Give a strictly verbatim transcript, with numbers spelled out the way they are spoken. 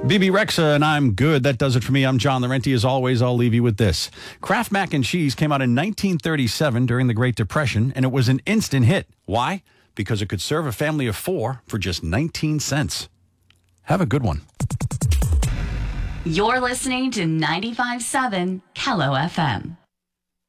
B B Rexa, and I'm good. That does it for me. I'm John Laurenti. As always, I'll leave you with this. Kraft Mac and Cheese came out in nineteen thirty-seven during the Great Depression, and it was an instant hit. Why? Because it could serve a family of four for just nineteen cents. Have a good one. You're listening to ninety-five point seven Kello F M.